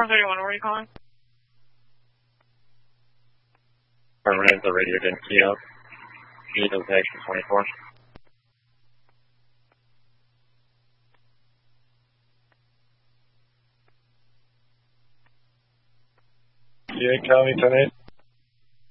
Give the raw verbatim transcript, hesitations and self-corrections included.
four thirty-one, where are you calling? Affirmative, the radio didn't key up. Need of action twenty-four. Yeah, County ten eight.